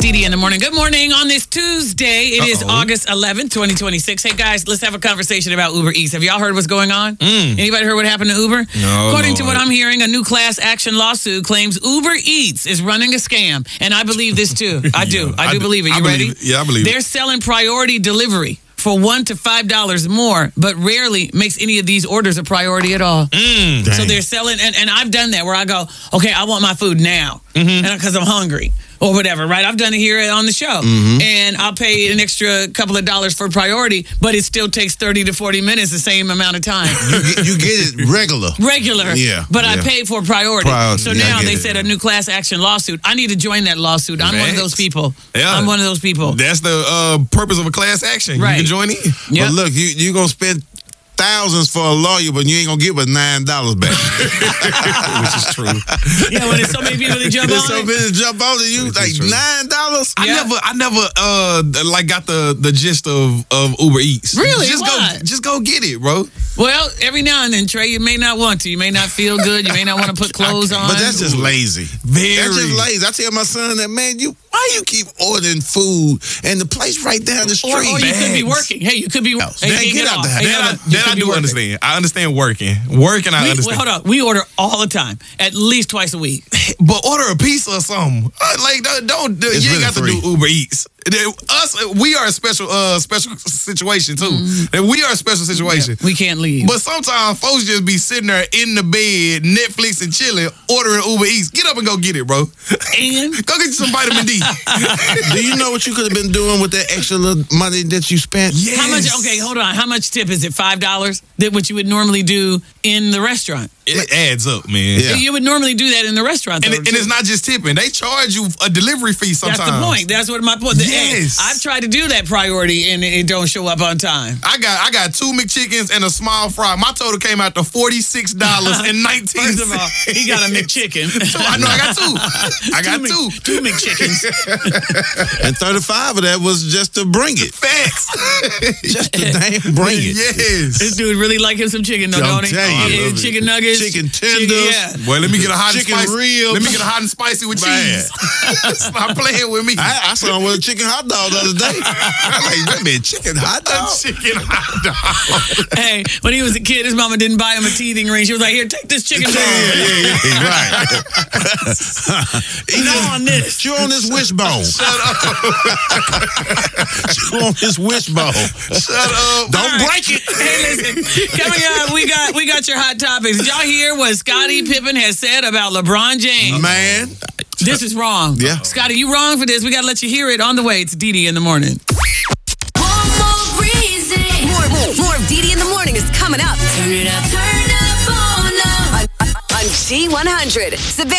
Dee in the morning. Good morning on this Tuesday. It is August 11th, 2026. Hey, guys, let's have a conversation about Uber Eats. Have y'all heard what's going on? Anybody heard what happened to Uber? No. According to what I'm hearing, a new class action lawsuit claims Uber Eats is running a scam. And I believe this, too. I do believe it. You ready? Yeah, I believe it. They're selling priority delivery for $1 to $5 more, but rarely makes any of these orders a priority at all. So they're selling, and I've done that where I go, okay, I want my food now because I'm hungry or whatever, right? I've done it here on the show, and I'll pay an extra couple of dollars for priority, but it still takes 30 to 40 minutes, the same amount of time. You get it regular. Yeah. But I paid for priority. So now they said a new class action lawsuit. I need to join that lawsuit. I'm one of those people. Yeah. I'm one of those people. That's the purpose of a class action. Right. You can join in. Yep. But look, you're going to spend thousands for a lawyer, but you ain't going to get but $9 back. Which is true. Yeah, when there's so many people that jump on so it. many jump on it, you like $9? I never like got the gist of Uber Eats. Really? Just go get it, bro. Well, every now and then, Trey, you may not want to. You may not feel good. You may not want to put clothes on. But that's just lazy. That's just lazy. I tell my son that, man, why you keep ordering food and the place right down the street? Or you could be working. Hey, you could be working. Man, get out the house. That I do understand. I understand working. I understand. Hold on. We order all the time, at least twice a week. But order a pizza or something. Like, don't you ain't got to do Uber Eats. We are a special situation too. We are a special situation. Yeah, we can't leave. But sometimes folks just be sitting there in the bed, Netflix and chilling, ordering Uber Eats. Get up and go get it, bro. And go get you some vitamin D. Do you know what you could have been doing with that extra little money that you spent? Yes. How much? Okay, hold on. How much tip is it? $5? That what you would normally do in the restaurant. It adds up, man. Yeah. You would normally do that in the restaurant, though, and it's not just tipping. They charge you a delivery fee sometimes. That's the point. That's what my point. Yes. I've tried to do that priority and it don't show up on time. I got 2 McChickens and a small fry. My total came out to $46.19. First of all, he got a McChicken. I know I got two. I got two. 2 McChickens. And 35 of that was just to bring it. Facts. Just to damn bring it. Yes. This dude really like him some chicken, though, don't he? Chicken nuggets. Chicken tenders. Well, let me get a hot chicken and spicy. ribs. Let me get a hot and spicy with cheese. Stop playing with me. I saw him with a chicken hot dog the other day. I'm like, that man, chicken hot dog? Chicken hot dog. Hey, when he was a kid, his mama didn't buy him a teething ring. She was like, here, take this chicken dog. Yeah, right. On this. Chew on this wishbone. Shut up. Chew on this wishbone. Shut up. Don't break it. Hey, listen. Coming up, we got your hot topics. Did y'all hear what Scottie Pippen has said about LeBron James? Man. This is wrong. Yeah. Scottie, you wrong for this. We got to let you hear it on the way. It's Dee in the morning. One more reason. More of Dee in the morning is coming up. Turn it up. Turn up on G100.